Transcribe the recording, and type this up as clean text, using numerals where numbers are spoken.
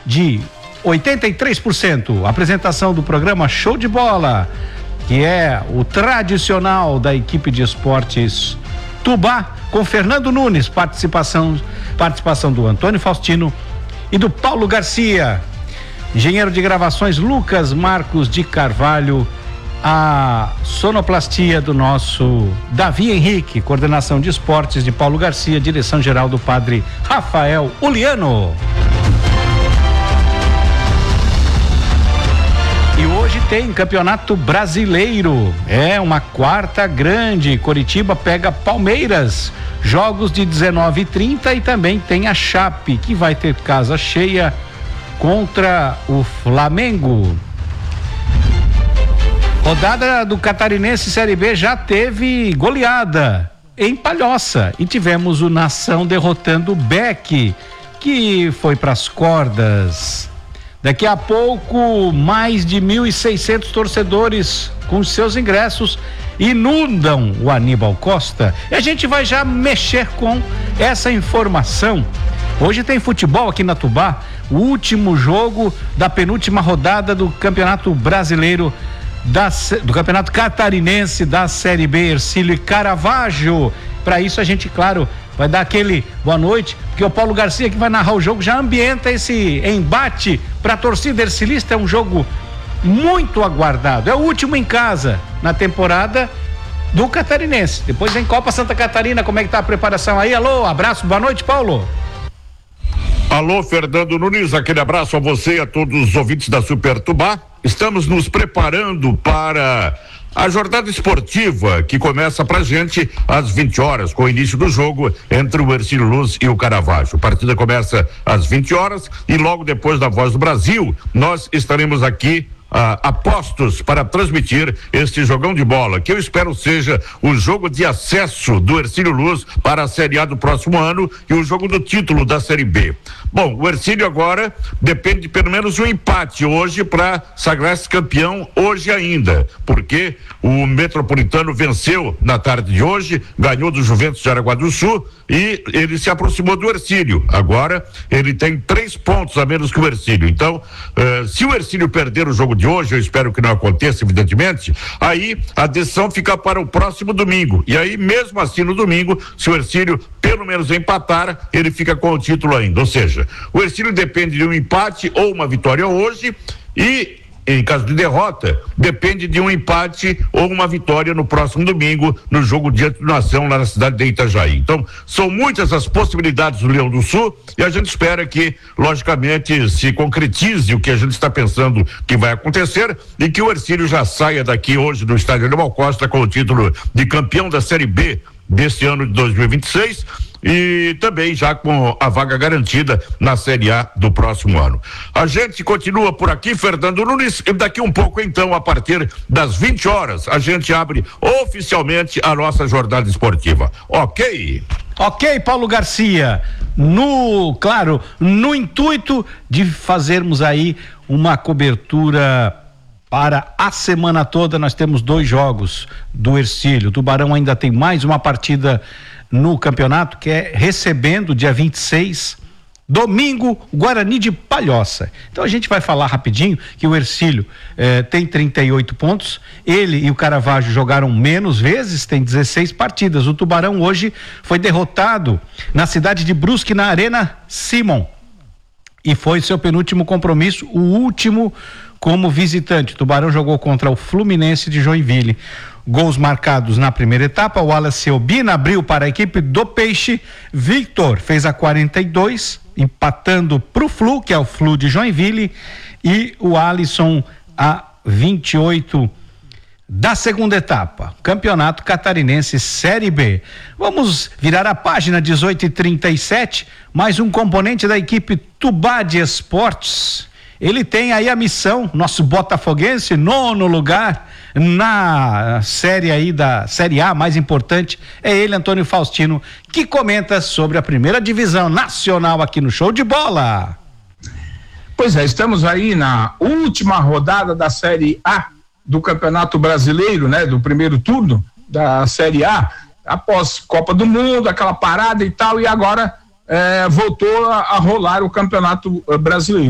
de 83%. Apresentação do programa Show de Bola, que é o tradicional da equipe de esportes Tubá, com Fernando Nunes, participação do Antônio Faustino e do Paulo Garcia. Engenheiro de gravações Lucas Marcos de Carvalho, a sonoplastia do nosso Davi Henrique, coordenação de esportes de Paulo Garcia, direção geral do padre Rafael Uliano. E hoje tem Campeonato Brasileiro, uma quarta grande. Coritiba pega Palmeiras, jogos de 19h30, e também tem a Chape, que vai ter casa cheia contra o Flamengo. Rodada do Catarinense Série B já teve goleada em Palhoça, e tivemos o Nação derrotando o Beck, que foi pras cordas. Daqui a pouco, mais de 1.600 torcedores com seus ingressos inundam o Aníbal Costa. E a gente vai já mexer com essa informação. Hoje tem futebol aqui na Tubá, o último jogo da penúltima rodada do Campeonato Brasileiro, do Campeonato Catarinense da Série B, Hercílio e Caravaggio. Para isso a gente, claro, vai dar aquele boa noite, porque o Paulo Garcia, que vai narrar o jogo, já ambienta esse embate para a torcida hercilista. É um jogo muito aguardado, é o último em casa na temporada do Catarinense. Depois vem Copa Santa Catarina. Como é que tá a preparação aí? Alô, abraço, boa noite, Paulo. Alô, Fernando Nunes, aquele abraço a você e a todos os ouvintes da Super Tubá. Estamos nos preparando para a jornada esportiva que começa pra gente às 20 horas, com o início do jogo entre o Hercílio Luz e o Caravaggio. A partida começa às 20 horas e logo depois da Voz do Brasil, nós estaremos aqui apostos para transmitir este jogão de bola, que eu espero seja o jogo de acesso do Hercílio Luz para a Série A do próximo ano e o jogo do título da Série B. Bom, o Hercílio agora depende de pelo menos um empate hoje para sagrar-se campeão hoje ainda, porque o Metropolitano venceu na tarde de hoje, ganhou do Juventus de Araguá do Sul e ele se aproximou do Hercílio. Agora ele tem 3 pontos a menos que o Hercílio. Então, se o Hercílio perder o jogo de hoje, eu espero que não aconteça, evidentemente, aí a decisão fica para o próximo domingo. E aí, mesmo assim, no domingo, se o Hercílio pelo menos empatar, ele fica com o título ainda. Ou seja, o Hercílio depende de um empate ou uma vitória hoje e, em caso de derrota, depende de um empate ou uma vitória no próximo domingo, no jogo diante do Nação, lá na cidade de Itajaí. Então, são muitas as possibilidades do Leão do Sul e a gente espera que, logicamente, se concretize o que a gente está pensando que vai acontecer e que o Hercílio já saia daqui hoje do estádio Aníbal Costa com o título de campeão da Série B desse ano de 2026 e também já com a vaga garantida na Série A do próximo ano. A gente continua por aqui, Fernando Nunes, e daqui um pouco, então, a partir das 20 horas, a gente abre oficialmente a nossa jornada esportiva. Ok? Ok, Paulo Garcia. Claro, no intuito de fazermos aí uma cobertura para a semana toda, nós temos 2 jogos do Hercílio. O Tubarão ainda tem mais uma partida no campeonato, que é recebendo dia 26, domingo, Guarani de Palhoça. Então a gente vai falar rapidinho que o Hercílio tem 38 pontos, ele e o Caravaggio jogaram menos vezes, tem 16 partidas. O Tubarão hoje foi derrotado na cidade de Brusque, na Arena Simon, e foi seu penúltimo compromisso, o último como visitante. O Tubarão jogou contra o Fluminense de Joinville. Gols marcados na primeira etapa: o Wallace Obina abriu para a equipe do Peixe, Victor fez a 42, empatando pro Flu, que é o Flu de Joinville, e o Alisson a 28 da segunda etapa. Campeonato Catarinense Série B. Vamos virar a página, 18h37, mais um componente da equipe Tubá de Esportes. Ele tem aí a missão, nosso botafoguense, 9º lugar na série aí da Série A, mais importante, é ele, Antônio Faustino, que comenta sobre a primeira divisão nacional aqui no Show de Bola. Pois é, estamos aí na última rodada da Série A do Campeonato Brasileiro, né? Do primeiro turno da Série A, após Copa do Mundo, aquela parada e tal, e agora voltou a rolar o Campeonato Brasileiro.